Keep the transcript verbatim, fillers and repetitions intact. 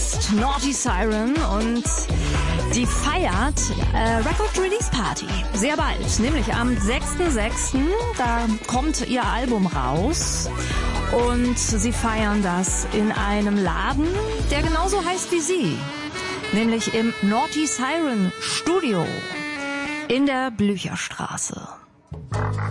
heißt Naughty Siren und die feiert äh, Record Release Party. Sehr bald, nämlich am sechsten sechsten Da kommt ihr Album raus. Und sie feiern das in einem Laden, der genauso heißt wie sie. Nämlich im Naughty Siren Studio in der Blücherstraße.